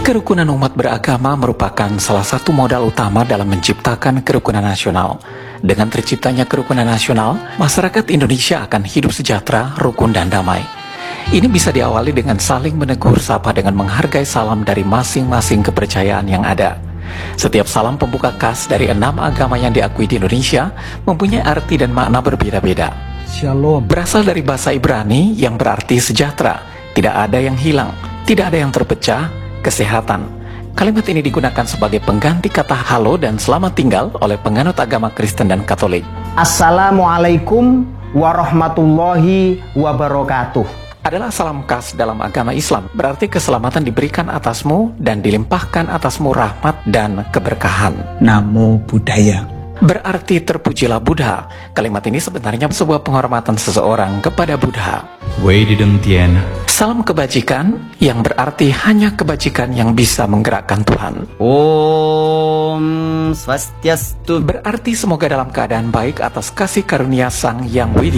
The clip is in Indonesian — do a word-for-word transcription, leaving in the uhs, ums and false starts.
Kerukunan umat beragama merupakan salah satu modal utama dalam menciptakan kerukunan nasional. Dengan terciptanya kerukunan nasional, masyarakat Indonesia akan hidup sejahtera, rukun, dan damai. Ini bisa diawali dengan saling menegur sapa dengan menghargai salam dari masing-masing kepercayaan yang ada. Setiap salam pembuka khas dari enam agama yang diakui di Indonesia mempunyai arti dan makna berbeda-beda. Shalom. Berasal dari bahasa Ibrani yang berarti sejahtera, tidak ada yang hilang, tidak ada yang terpecah, kesehatan. Kalimat ini digunakan sebagai pengganti kata halo dan selamat tinggal oleh penganut agama Kristen dan Katolik. Assalamualaikum warahmatullahi wabarakatuh Adalah salam khas dalam agama Islam, berarti keselamatan diberikan atasmu dan dilimpahkan atasmu rahmat dan keberkahan. Namo Buddhaya. Berarti terpujilah Buddha. Kalimat ini sebenarnya sebuah penghormatan seseorang kepada Buddha. Wei Dideng Tien. Salam kebajikan yang berarti hanya kebajikan yang bisa menggerakkan Tuhan. Om Swastiastu. Berarti semoga dalam keadaan baik atas kasih karunia Sang Yang Widi.